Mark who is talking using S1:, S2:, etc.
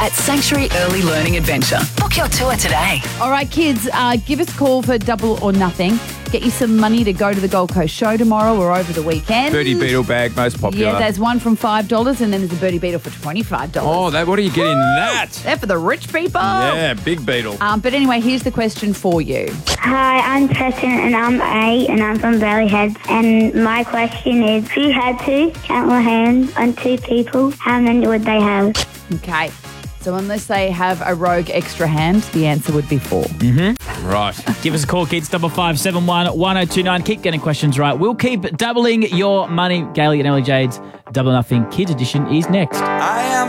S1: at Sanctuary Early Learning Adventure. Book your tour today.
S2: All right, kids, give us a call for Double or Nothing. Get you some money to go to the Gold Coast show tomorrow or over the weekend.
S3: Birdie Beetle bag, most popular.
S2: Yeah, there's one from $5 and then there's a Birdie Beetle for $25.
S3: Oh, what do you get in that?
S2: They're for the rich people.
S3: Yeah, big beetle.
S2: But anyway, here's the question for you.
S4: Hi, I'm Preston and I'm 8 and I'm from Valleyhead. And my question is, if you had to count your hands on 2 people, how many would they have?
S2: Okay. So unless they have a rogue extra hand, the answer would be 4.
S3: Right.
S5: Give us a call, kids, 5571 1029. Keep getting questions right. We'll keep doubling your money. Gailey and Emily Jade's Double or Nothing Kids Edition is next.
S6: I am